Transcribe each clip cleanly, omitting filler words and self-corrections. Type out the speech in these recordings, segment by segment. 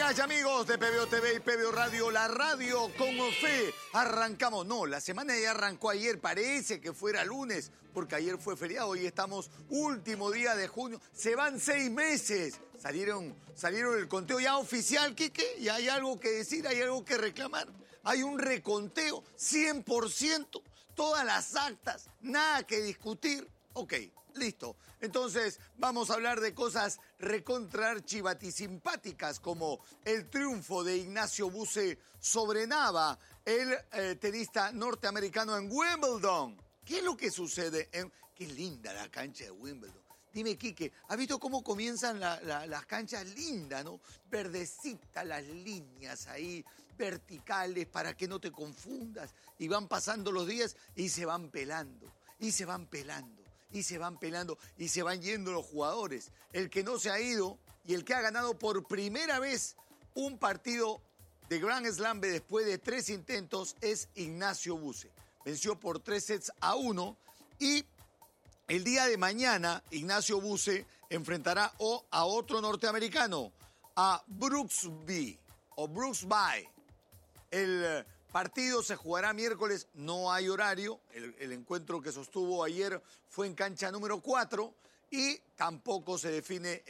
Amigas y amigos de PBO TV y PBO Radio, la radio con fe. Arrancamos, no, la semana ya arrancó ayer, parece que fuera lunes, porque ayer fue feriado, hoy estamos último día de junio, se van 6 meses. Salieron el conteo ya oficial, Quique, y hay algo que decir, hay algo que reclamar. Hay un reconteo, 100%, todas las actas, nada que discutir. Ok, listo. Entonces vamos a hablar de cosas recontra-archivatisimpáticas como el triunfo de Ignacio Buse sobre Nava, el tenista norteamericano en Wimbledon. ¿Qué es lo que sucede? Qué linda la cancha de Wimbledon. Dime, Quique, ¿has visto cómo comienzan las canchas lindas, no? Verdecitas las líneas ahí, verticales, para que no te confundas. Y van pasando los días y se van pelando, y se van pelando. Y se van pelando y se van yendo los jugadores. El que no se ha ido y el que ha ganado por primera vez un partido de Grand Slam después de 3 intentos es Ignacio Buse. Venció por 3-1 y el día de mañana Ignacio Buse enfrentará a otro norteamericano, a Brooksby. El partido se jugará miércoles, no hay horario. El encuentro que sostuvo ayer fue en cancha número 4 y tampoco se define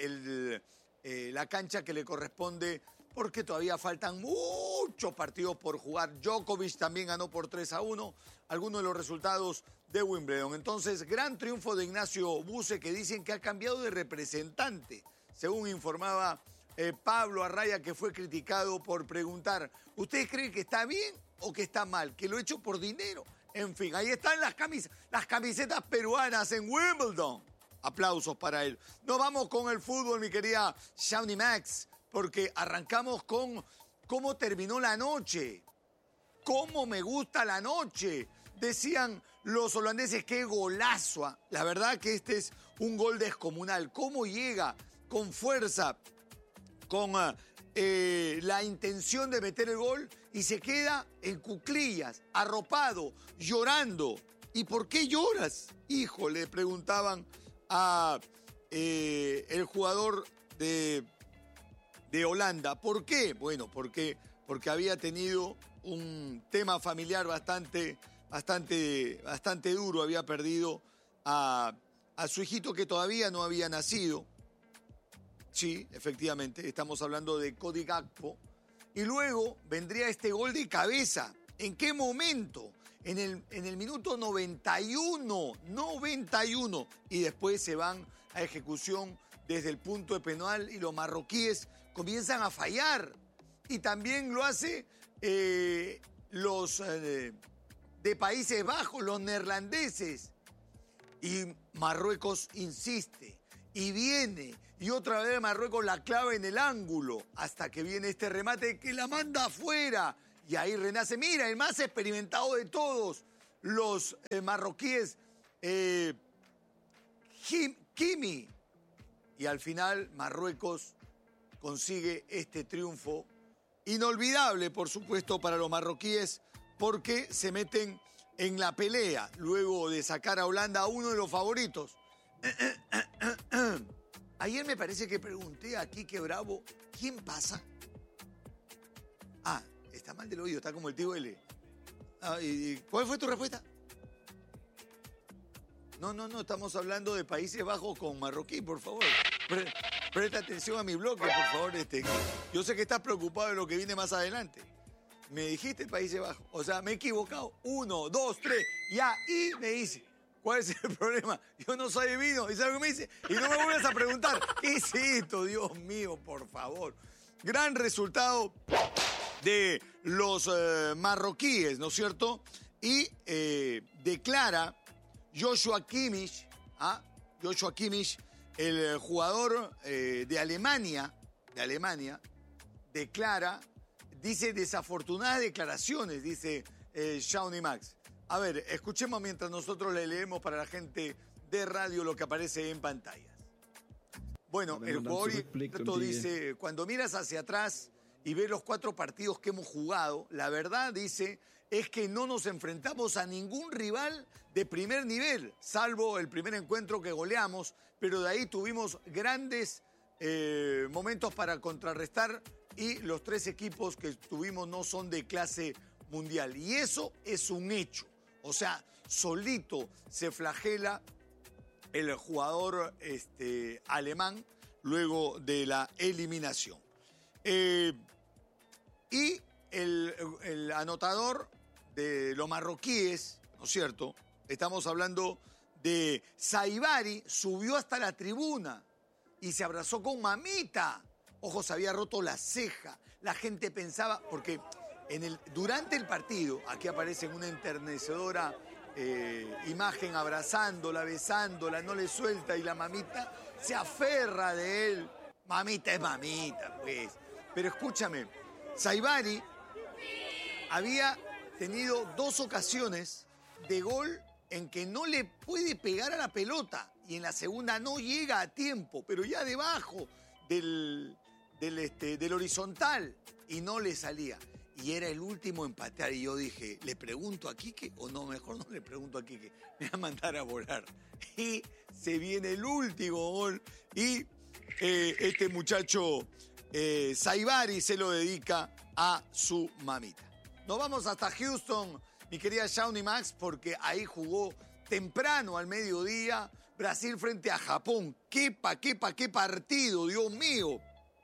la cancha que le corresponde porque todavía faltan muchos partidos por jugar. Djokovic también ganó por 3-1, algunos de los resultados de Wimbledon. Entonces, gran triunfo de Ignacio Buse, que dicen que ha cambiado de representante, según informaba Pablo Arraya, que fue criticado por preguntar, ¿ustedes creen que está bien o que está mal? Que lo he hecho por dinero. En fin, ahí están las camisetas peruanas en Wimbledon. Aplausos para él. Nos vamos con el fútbol, mi querida Shawnee Max, porque arrancamos con cómo terminó la noche. ¡Cómo me gusta la noche! Decían los holandeses, ¡qué golazo! La verdad que este es un gol descomunal. ¿Cómo llega con fuerza, con la intención de meter el gol y se queda en cuclillas, arropado, llorando? ¿Y por qué lloras? Hijo, le preguntaban a el jugador de Holanda. ¿Por qué? Bueno, porque había tenido un tema familiar bastante duro. Había perdido a su hijito que todavía no había nacido. Sí, efectivamente, estamos hablando de Cody Gakpo. Y luego vendría este gol de cabeza. ¿En qué momento? En el minuto 91. Y después se van a ejecución desde el punto de penal y los marroquíes comienzan a fallar. Y también lo hace los de Países Bajos, los neerlandeses. Y Marruecos insiste. Y viene, y otra vez Marruecos la clava en el ángulo, hasta que viene este remate que la manda afuera. Y ahí renace, mira, el más experimentado de todos, los marroquíes, Kimi. Y al final Marruecos consigue este triunfo inolvidable, por supuesto, para los marroquíes, porque se meten en la pelea, luego de sacar a Holanda, a uno de los favoritos. Ayer me parece que pregunté a Quique Bravo, ¿quién pasa? Ah, está mal del oído, está como el tío L. ¿Y cuál fue tu respuesta? No, estamos hablando de Países Bajos con Marroquí, por favor. Presta atención a mi bloque, por favor. Yo sé que estás preocupado de lo que viene más adelante. Me dijiste Países Bajos, o sea, me he equivocado. 1, 2, 3, ya, y me dice, ¿cuál es el problema? Yo no soy divino, ¿y sabes lo que me dice? Y no me vuelvas a preguntar, ¿qué es esto? Dios mío, por favor. Gran resultado de los marroquíes, ¿no es cierto? Y declara Joshua Kimmich, el jugador de Alemania, declara, dice desafortunadas declaraciones, dice Shawnee Max. A ver, escuchemos mientras nosotros le leemos para la gente de radio lo que aparece en pantallas. Bueno, el jugador dice, cuando miras hacia atrás y ves los 4 partidos que hemos jugado, la verdad, dice, es que no nos enfrentamos a ningún rival de primer nivel, salvo el primer encuentro que goleamos, pero de ahí tuvimos grandes momentos para contrarrestar y los 3 equipos que tuvimos no son de clase mundial. Y eso es un hecho. O sea, solito se flagela el jugador alemán luego de la eliminación. Y el anotador de los marroquíes, ¿no es cierto? Estamos hablando de Saibari, subió hasta la tribuna y se abrazó con Mamita. Ojo, se había roto la ceja. La gente pensaba, porque durante el partido, aquí aparece en una enternecedora imagen abrazándola, besándola, no le suelta y la mamita se aferra de él. Mamita es mamita, pues. Pero escúchame, Saibari había tenido 2 ocasiones de gol en que no le puede pegar a la pelota y en la segunda no llega a tiempo, pero ya debajo del horizontal y no le salía. Y era el último en patear y yo dije, ¿le pregunto a Quique o no? Mejor no le pregunto a Quique, me va a mandar a volar. Y se viene el último gol y este muchacho Saibari se lo dedica a su mamita. Nos vamos hasta Houston, mi querida Shawnee Max, porque ahí jugó temprano al mediodía Brasil frente a Japón. ¡Qué partido, Dios mío!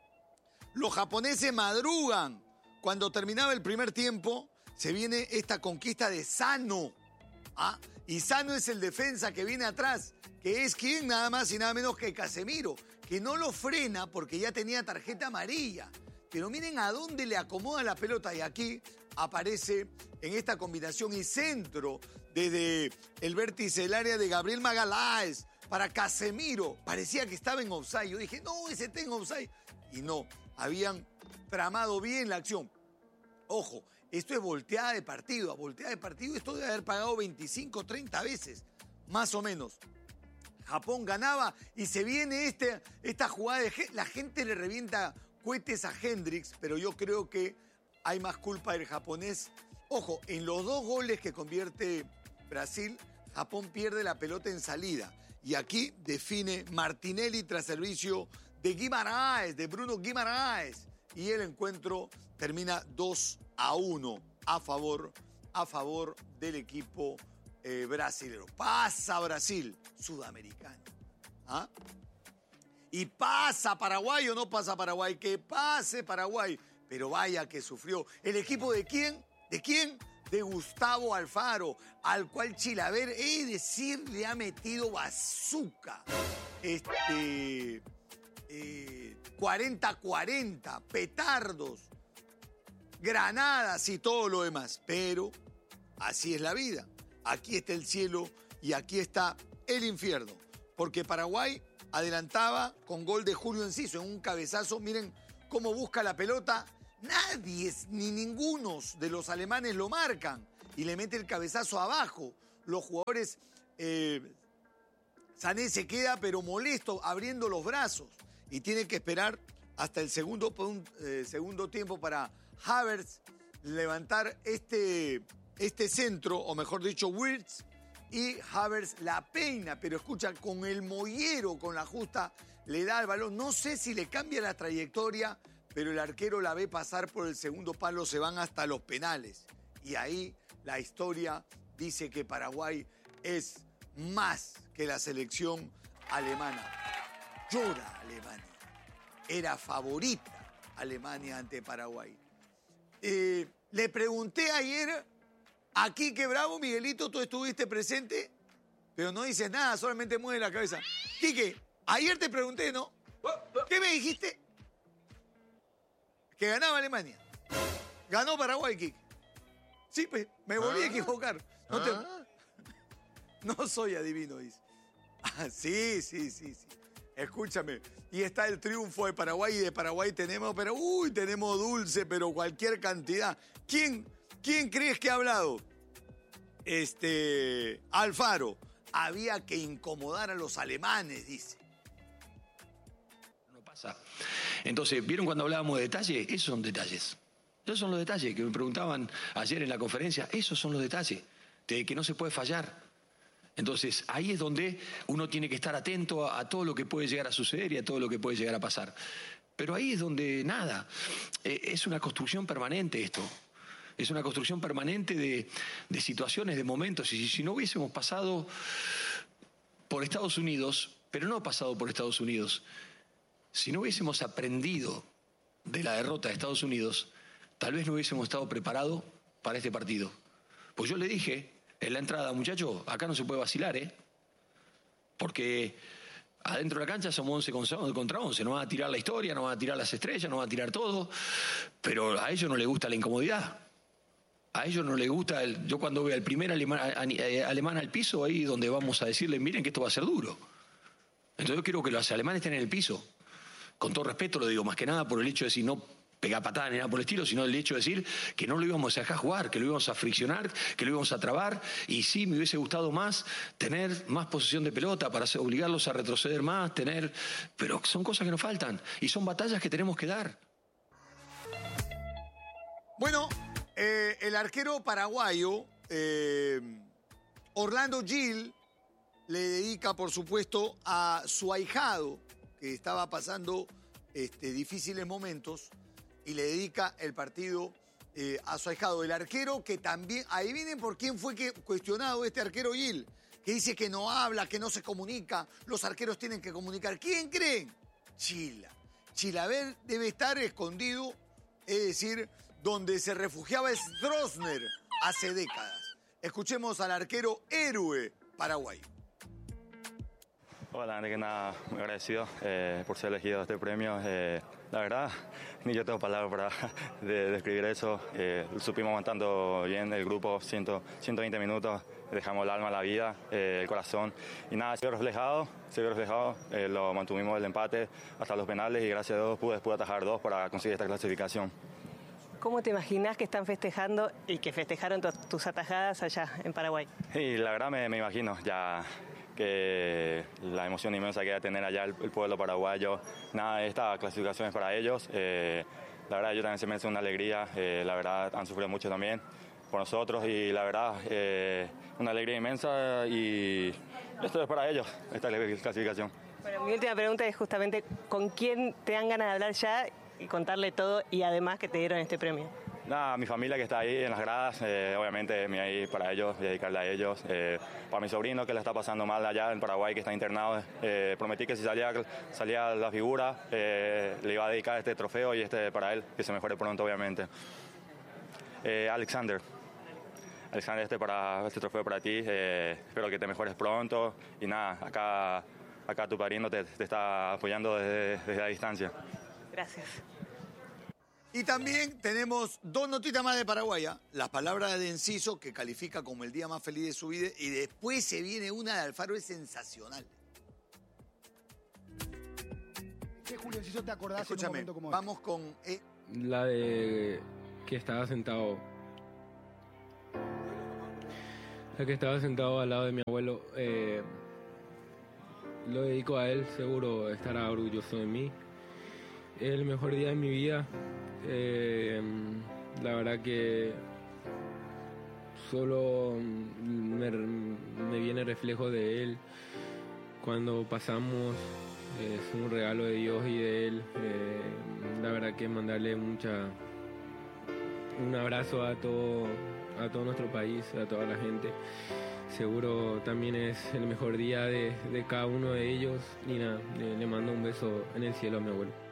Los japoneses madrugan. Cuando terminaba el primer tiempo, se viene esta conquista de Sano. ¿Ah? Y Sano es el defensa que viene atrás, que es quien nada más y nada menos que Casemiro, que no lo frena porque ya tenía tarjeta amarilla. Pero miren a dónde le acomoda la pelota y aquí aparece en esta combinación y centro desde el vértice del área de Gabriel Magaláes para Casemiro. Parecía que estaba en offside. Yo dije, no, ese está en offside. Y no, habían tramado bien la acción. Ojo, esto es volteada de partido. A volteada de partido esto debe haber pagado 25, 30 veces, más o menos. Japón ganaba y se viene esta jugada la gente le revienta cohetes a Hendrix, pero yo creo que hay más culpa del japonés. Ojo, en los 2 goles que convierte Brasil, Japón pierde la pelota en salida. Y aquí define Martinelli tras servicio de Guimaraes, de Bruno Guimaraes. Y el encuentro termina 2-1 a favor del equipo brasilero. Pasa Brasil, sudamericano. ¿Ah? Y pasa Paraguay o no pasa Paraguay, que pase Paraguay. Pero vaya que sufrió. ¿El equipo de quién? ¿De quién? De Gustavo Alfaro, al cual Chilaver, es decir, le ha metido bazooka. 40-40, petardos, granadas y todo lo demás. Pero así es la vida. Aquí está el cielo y aquí está el infierno. Porque Paraguay adelantaba con gol de Julio Enciso en un cabezazo. Miren cómo busca la pelota. Nadie, ni ninguno de los alemanes lo marcan. Y le mete el cabezazo abajo. Los jugadores... Sané se queda pero molesto, abriendo los brazos. Y tiene que esperar hasta el segundo tiempo para Havertz levantar este centro, o mejor dicho, Wirtz, y Havertz la peina, pero escucha, con el mollero, con la justa, le da el balón. No sé si le cambia la trayectoria, pero el arquero la ve pasar por el segundo palo, se van hasta los penales. Y ahí la historia dice que Paraguay es más que la selección alemana. Llora Alemania. Era favorita Alemania ante Paraguay. Le pregunté ayer a Quique Bravo, Miguelito, tú estuviste presente, pero no dices nada, solamente mueve la cabeza. Quique, ayer te pregunté, ¿no? ¿Qué me dijiste? Que ganaba Alemania. Ganó Paraguay, Quique. Sí, pues, me volví a equivocar. No soy adivino, dice. Sí. Escúchame. Y está el triunfo de Paraguay, y de Paraguay tenemos, tenemos dulce, pero cualquier cantidad. ¿Quién crees que ha hablado? Alfaro. Había que incomodar a los alemanes, dice. No pasa. Entonces, ¿vieron cuando hablábamos de detalles? Esos son detalles. Esos son los detalles que me preguntaban ayer en la conferencia. Esos son los detalles de que no se puede fallar. Entonces, ahí es donde uno tiene que estar atento a todo lo que puede llegar a suceder y a todo lo que puede llegar a pasar. Pero ahí es donde nada. Es una construcción permanente esto. Es una construcción permanente de situaciones, de momentos. Y si no hubiésemos pasado por Estados Unidos, pero no pasado por Estados Unidos, si no hubiésemos aprendido de la derrota de Estados Unidos, tal vez no hubiésemos estado preparados para este partido. Pues yo le dije en la entrada, muchachos, acá no se puede vacilar, porque adentro de la cancha somos 11 contra 11. No van a tirar la historia, no van a tirar las estrellas, no van a tirar todo. Pero a ellos no les gusta la incomodidad. A ellos no les gusta. Yo cuando veo al primer alemán al piso, ahí donde vamos a decirle, miren que esto va a ser duro. Entonces yo quiero que los alemanes estén en el piso. Con todo respeto lo digo, más que nada por el hecho de decir, no pegar patadas ni nada por el estilo, sino el hecho de decir que no lo íbamos a dejar jugar, que lo íbamos a friccionar, que lo íbamos a trabar. Y sí, me hubiese gustado más tener más posesión de pelota para obligarlos a retroceder más, pero son cosas que nos faltan y son batallas que tenemos que dar. Bueno, el arquero paraguayo, Orlando Gil, le dedica, por supuesto, a su ahijado, que estaba pasando difíciles momentos, y le dedica el partido a su ahijado. El arquero que también, adivinen por quién fue cuestionado este arquero Gil, que dice que no habla, que no se comunica, los arqueros tienen que comunicar. ¿Quién creen? Chila. Chilaver debe estar escondido, es decir, donde se refugiaba Stroessner hace décadas. Escuchemos al arquero héroe paraguayo. Hola, antes que nada, muy agradecido por ser elegido a este premio. La verdad, ni yo tengo palabras para describir eso. Supimos aguantando bien el grupo, 120 minutos, dejamos el alma, la vida, el corazón. Y nada, se vio reflejado, lo mantuvimos el empate hasta los penales y gracias a Dios pude atajar 2 para conseguir esta clasificación. ¿Cómo te imaginas que están festejando y que festejaron tus atajadas allá en Paraguay? Y la verdad me imagino ya que la emoción inmensa que va a tener allá el pueblo paraguayo. Nada, esta clasificación es para ellos. La verdad, ellos también se merecen una alegría. La verdad, han sufrido mucho también por nosotros y la verdad, una alegría inmensa y esto es para ellos, esta clasificación. Bueno, mi última pregunta es justamente ¿con quién te dan ganas de hablar ya y contarle todo y además que te dieron este premio? Nada, mi familia que está ahí en las gradas, obviamente me ahí para ellos, dedicarle a ellos. Para mi sobrino que le está pasando mal allá en Paraguay, que está internado, prometí que si salía la figura, le iba a dedicar este trofeo y para él, que se mejore pronto, obviamente. Alexander, este trofeo para ti, espero que te mejores pronto y nada, acá tu padrino te está apoyando desde la distancia. Gracias. Y también tenemos 2 notitas más de Paraguay. Las palabras de Enciso, que califica como el día más feliz de su vida. Y después se viene una de Alfaro, es sensacional. ¿Qué, Julio Enciso, te acordás? Escúchame, en un momento como vamos con... La de que estaba sentado. La que estaba sentado al lado de mi abuelo. Lo dedico a él, seguro estará orgulloso de mí. Es el mejor día de mi vida. La verdad que solo me viene reflejo de él. Cuando pasamos es un regalo de Dios y de él. La verdad que mandarle un abrazo a todo nuestro país, a toda la gente. Seguro también es el mejor día de cada uno de ellos. Y nada, le mando un beso en el cielo a mi abuelo.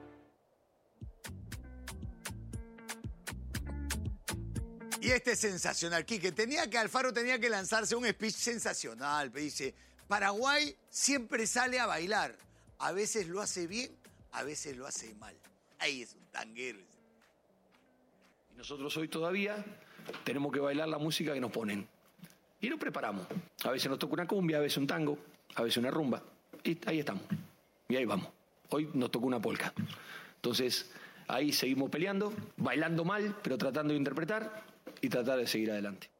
Y este es sensacional, Quique. Alfaro tenía que lanzarse un speech sensacional. Dice, Paraguay siempre sale a bailar. A veces lo hace bien, a veces lo hace mal. Ahí es un tanguero. Y nosotros hoy todavía tenemos que bailar la música que nos ponen. Y nos preparamos. A veces nos toca una cumbia, a veces un tango, a veces una rumba. Y ahí estamos. Y ahí vamos. Hoy nos tocó una polka. Entonces, ahí seguimos peleando, bailando mal, pero tratando de interpretar y tratar de seguir adelante.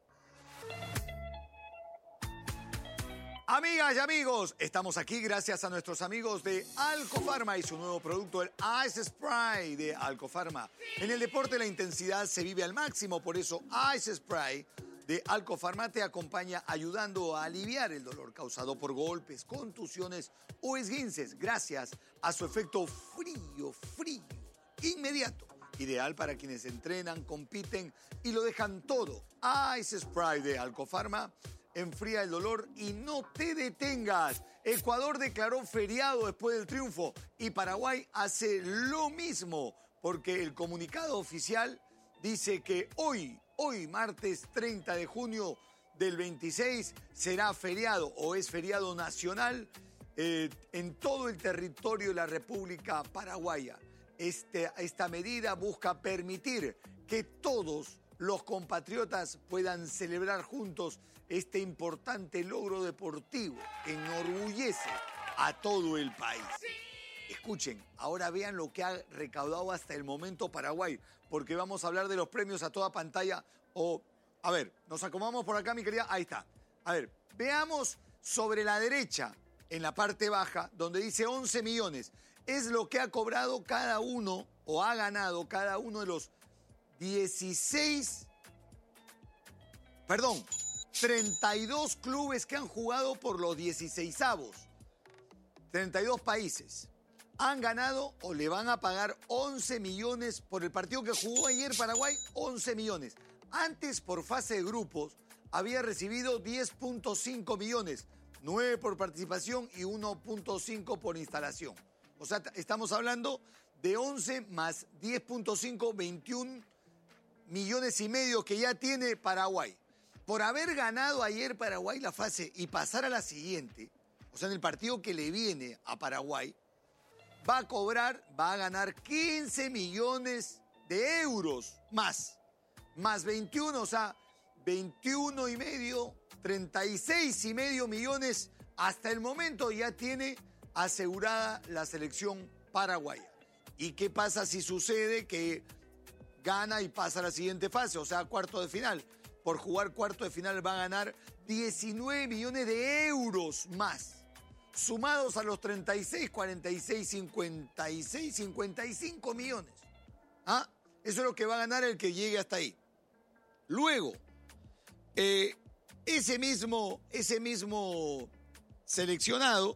Amigas y amigos, estamos aquí gracias a nuestros amigos de Alcofarma y su nuevo producto, el Ice Spray de Alcofarma. En el deporte la intensidad se vive al máximo, por eso Ice Spray de Alcofarma te acompaña ayudando a aliviar el dolor causado por golpes, contusiones o esguinces gracias a su efecto frío, inmediato. Ideal para quienes entrenan, compiten y lo dejan todo. Ice Spray de Alcofarma enfría el dolor y no te detengas. Ecuador declaró feriado después del triunfo y Paraguay hace lo mismo porque el comunicado oficial dice que hoy, martes 30 de junio del 26, será feriado o es feriado nacional en todo el territorio de la República Paraguaya. Esta medida busca permitir que todos los compatriotas puedan celebrar juntos este importante logro deportivo que enorgullece a todo el país. Escuchen, ahora vean lo que ha recaudado hasta el momento Paraguay, porque vamos a hablar de los premios a toda pantalla. A ver, nos acomodamos por acá, mi querida. Ahí está. A ver, veamos sobre la derecha, en la parte baja, donde dice 11 millones. Es lo que ha cobrado cada uno, o ha ganado cada uno de los 32 clubes que han jugado por los 16avos. 32 países. Han ganado o le van a pagar 11 millones por el partido que jugó ayer Paraguay, 11 millones. Antes, por fase de grupos, había recibido 10.5 millones, 9 por participación y 1.5 por instalación. O sea, estamos hablando de 11 más 10.5, 21 millones y medio que ya tiene Paraguay. Por haber ganado ayer Paraguay la fase y pasar a la siguiente, o sea, en el partido que le viene a Paraguay, va a ganar 15 millones de euros más 21, o sea, 21 y medio, 36 y medio millones. Hasta el momento ya tiene asegurada la selección paraguaya. ¿Y qué pasa si sucede que gana y pasa a la siguiente fase, o sea, cuarto de final? Por jugar cuarto de final va a ganar 19 millones de euros más, sumados a los 36, 46, 56, 55 millones. ¿Ah? Eso es lo que va a ganar el que llegue hasta ahí. Luego, ese mismo seleccionado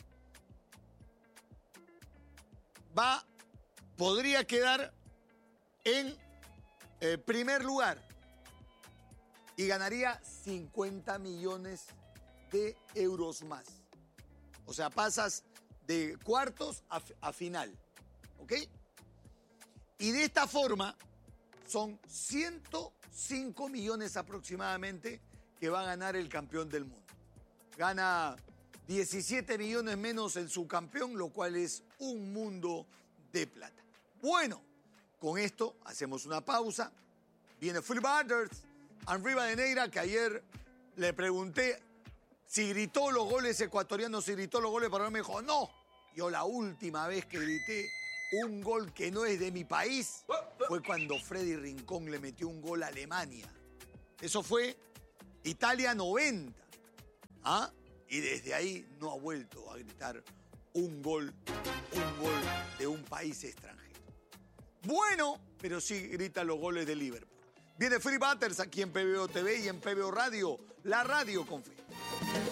podría quedar en primer lugar y ganaría 50 millones de euros más. O sea, pasas de cuartos a final, ¿ok? Y de esta forma son 105 millones aproximadamente que va a ganar el campeón del mundo. Gana 17 millones menos el subcampeón, lo cual es un mundo de plata. Bueno, con esto hacemos una pausa. Viene Phil Butters, Rivadeneira, que ayer le pregunté si gritó los goles ecuatorianos, si gritó los goles paraguayos. Me dijo, no. Yo la última vez que grité un gol que no es de mi país fue cuando Freddy Rincón le metió un gol a Alemania. Eso fue Italia 90. ¿Ah? Y desde ahí no ha vuelto a gritar un gol de un país extranjero. Bueno, pero sí grita los goles de Liverpool. Viene Free Butters aquí en PBO TV y en PBO Radio, la radio con fe.